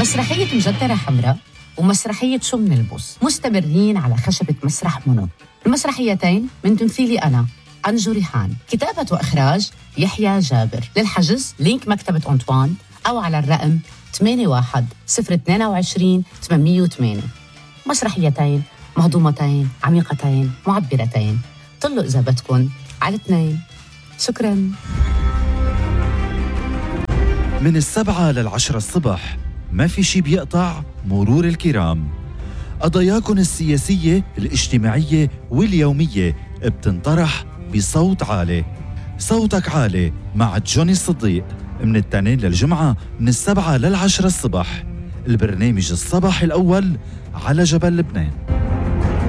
مسرحية مجدرة حمراء ومسرحية شو منلبس مستمرين على خشبة مسرح منى. المسرحيتين من تمثيلي أنا أنجو ريحان، كتابة وإخراج يحيى جابر. للحجز لينك مكتبة أنطوان أو على الرقم 81 022 808. مسرحيتين مهضومتين عميقتين معبرتين. طلوا إذا بدكن على 2. شكراً. من 7 ل10 الصبح ما في شي بيقطع مرور الكرام. قضاياكن السياسية الاجتماعية واليومية بتنطرح بصوت عالي. صوتك عالي مع جوني الصديق من الاثنين للجمعة من 7 ل10 الصبح. البرنامج الصباحي الأول على جبل لبنان.